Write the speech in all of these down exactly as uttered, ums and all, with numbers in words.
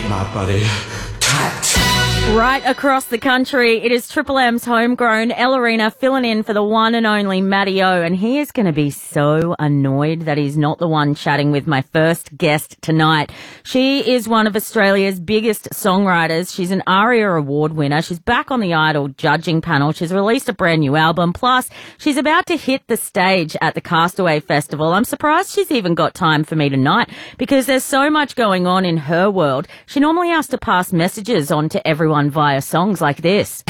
my body tight. Right across the country, it is Triple M's homegrown Ellerina filling in for the one and only Matty O, and he is going to be so annoyed that he's not the one chatting with my first guest tonight. She is one of Australia's biggest songwriters. She's an ARIA Award winner. She's back on the Idol judging panel. She's released a brand new album. Plus, she's about to hit the stage at the Castaway Festival. I'm surprised she's even got time for me tonight because there's so much going on in her world. She normally has to pass messages on to everyone via songs like this.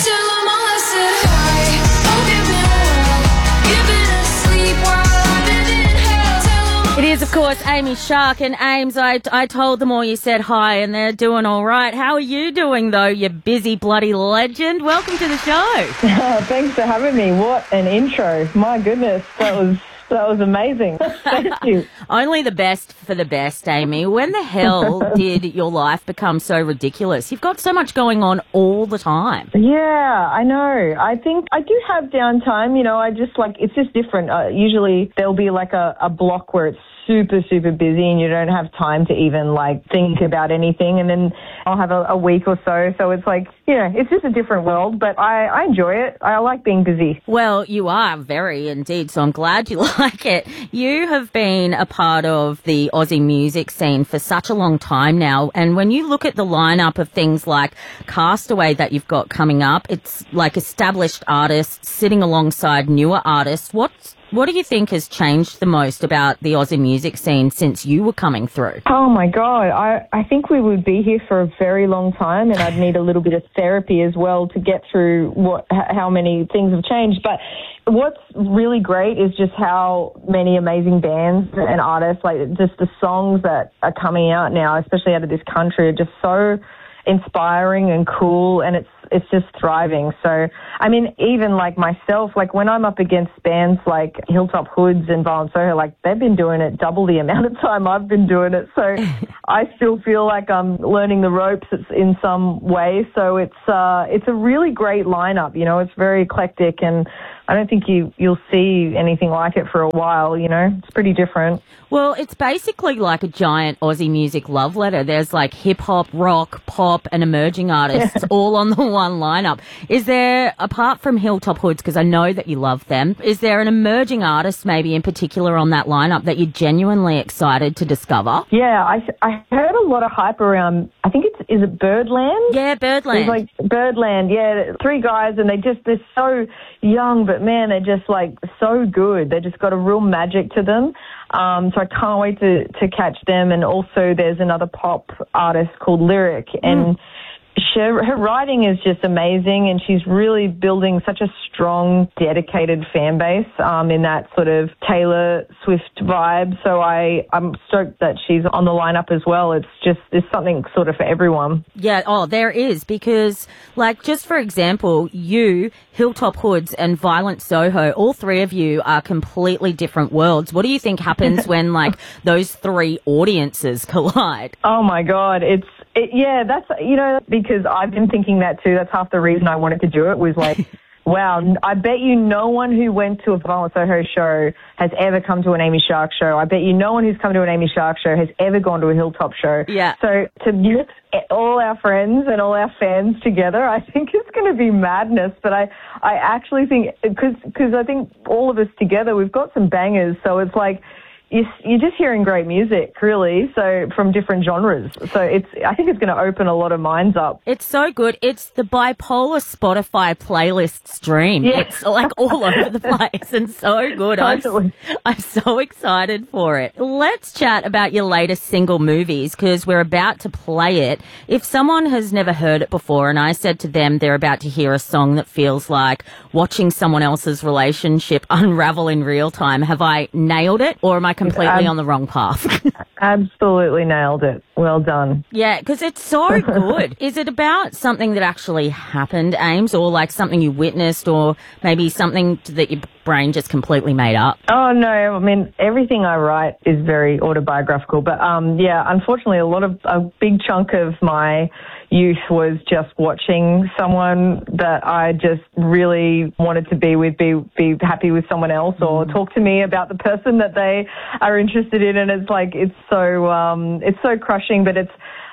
It is, of course, Amy Shark and Ames. I, I told them all you said hi and they're doing all right. How are you doing, though, you busy bloody legend? Welcome to the show. Oh, thanks for having me. What an intro. My goodness, that was... That was amazing. Thank you. Only the best for the best, Amy. When the hell did your life become so ridiculous? You've got so much going on all the time. Yeah, I know. I think I do have downtime. You know, I just like, it's just different. Uh, usually there'll be like a, a block where it's super, super busy and you don't have time to even like think about anything. And then I'll have a, a week or so. So it's like, you know, it's just a different world, but I, I enjoy it. I like being busy. Well, you are very indeed. So I'm glad you like it. You have been a part of the Aussie music scene for such a long time now. And when you look at the lineup of things like Castaway that you've got coming up, it's like established artists sitting alongside newer artists. What's What do you think has changed the most about the Aussie music scene since you were coming through? Oh, my God. I, I think we would be here for a very long time, and I'd need a little bit of therapy as well to get through what how many things have changed. But what's really great is just how many amazing bands and artists, like just the songs that are coming out now, especially out of this country, are just so inspiring and cool, and it's it's just thriving. So, I mean, even like myself, like when I'm up against bands like Hilltop Hoods and Violent Soho, like they've been doing it double the amount of time I've been doing it. So I still feel like I'm learning the ropes in some way. So it's uh, it's a really great lineup. You know, it's very eclectic, and I don't think you, you'll see anything like it for a while, you know. It's pretty different. Well, it's basically like a giant Aussie music love letter. There's like hip-hop, rock, pop and emerging artists all on the one lineup. Is there, apart from Hilltop Hoods, because I know that you love them, is there an emerging artist maybe in particular on that lineup that you're genuinely excited to discover? Yeah, I, I heard a lot of hype around, I think it's, is it Birdland? Yeah, Birdland. It's like Birdland, yeah. Three guys and they just, they're so young, but man, they're just like so good. They just got a real magic to them. Um, so I can't wait to, to catch them. And also there's another pop artist called Lyric, and mm. she, her writing is just amazing, and she's really building such a strong, dedicated fan base um, in that sort of Taylor Swift vibe. So I, I'm stoked that she's on the lineup as well. It's just, there's something sort of for everyone. Yeah, oh, there is, because, like, just for example, you, Hilltop Hoods and Violent Soho, all three of you are completely different worlds. What do you think happens when, like, those three audiences collide? Oh, my God. It's, it, yeah, that's, you know, because I've been thinking that too. That's half the reason I wanted to do it, was like, wow, I bet you no one who went to a Violent Soho show has ever come to an Amy Shark show. I bet you no one who's come to an Amy Shark show has ever gone to a Hilltop show. Yeah. So to mix all our friends and all our fans together, I think it's going to be madness. But I, I actually think, because because I think all of us together, we've got some bangers. So it's like, you're just hearing great music, really, so from different genres. So it's, I think it's going to open a lot of minds up. It's so good. It's the bipolar Spotify playlist stream. Yeah. It's like all over the place and so good. Totally. I'm, I'm so excited for it. Let's chat about your latest single, Movies, because we're about to play it. If someone has never heard it before and I said to them they're about to hear a song that feels like watching someone else's relationship unravel in real time, have I nailed it, or am I completely um, on the wrong path? Absolutely nailed it. Well done. Yeah, because it's so good. Is it about something that actually happened, Ames, or like something you witnessed, or maybe something that your brain just completely made up? Oh, no. I mean, everything I write is very autobiographical. But, um, yeah, unfortunately, a lot of, a big chunk of my youth was just watching someone that I just really wanted to be with, be be happy with someone else, or mm. talk to me about the person that they are interested in. And it's like, it's so, um, it's so crushing, but it's,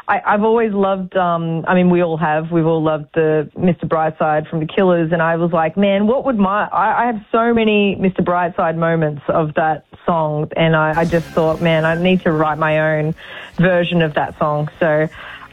I, I've always loved, um, I mean, we all have, we've all loved the Mister Brightside from The Killers, and I was like, man, what would my, I, I have so many Mister Brightside moments of that song, and I, I just thought, man, I need to write my own version of that song. So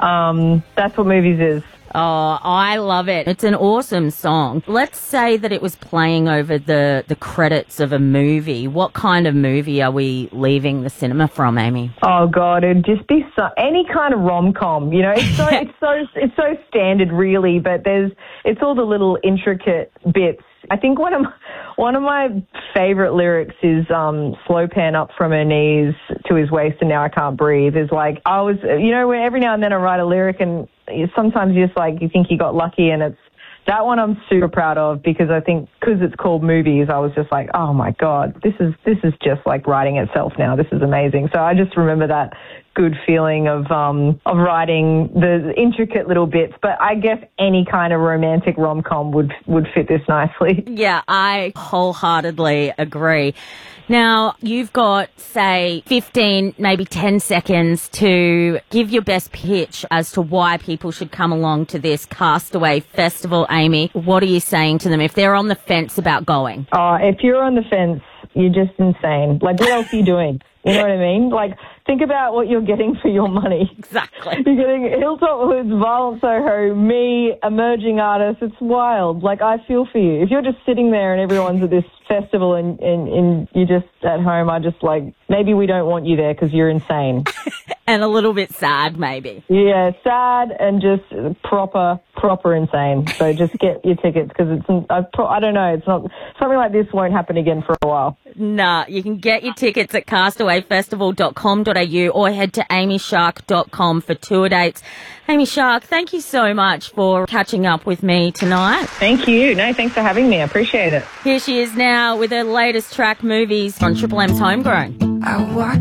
um, that's what Movies is. Oh, I love it. It's an awesome song. Let's say that it was playing over the, the credits of a movie. What kind of movie are we leaving the cinema from, Amy? Oh God, it'd just be so, any kind of rom-com. You know, it's so it's so it's so standard, really. But there's it's all the little intricate bits. I think one of one of my favorite lyrics is um, "Slow pan up from her knees to his waist, and now I can't breathe." Is like I was, you know, when every now and then I write a lyric, and sometimes you just like you think you got lucky, and it's that one I'm super proud of because I think because it's called Movies, I was just like, oh my God, this is this is just like writing itself now. This is amazing. So I just remember that good feeling of um of writing the intricate little bits. But I guess any kind of romantic rom-com would would fit this nicely. Yeah, I wholeheartedly agree. Now, you've got, say, fifteen, maybe ten seconds to give your best pitch as to why people should come along to this Castaway Festival, Amy. What are you saying to them if they're on the fence about going? Uh, if you're on the fence, you're just insane. Like, what else are you doing? You know what I mean? Like, think about what you're getting for your money. Exactly. You're getting Hilltop Hoods, Violent Soho, me, emerging artists. It's wild. Like, I feel for you. If you're just sitting there and everyone's at this festival and, and, and you're just at home, I just like, maybe we don't want you there because you're insane. And a little bit sad, maybe. Yeah, sad and just proper, proper insane. So just get your tickets because it's, I, I don't know, it's not, something like this won't happen again for a while. Nah, you can get your tickets at castaway festival dot com dot a u or head to amy shark dot com for tour dates. Amy Shark, thank you so much for catching up with me tonight. Thank you. No, thanks for having me. I appreciate it. Here she is now with her latest track, Movies, on Triple M's Homegrown. I walk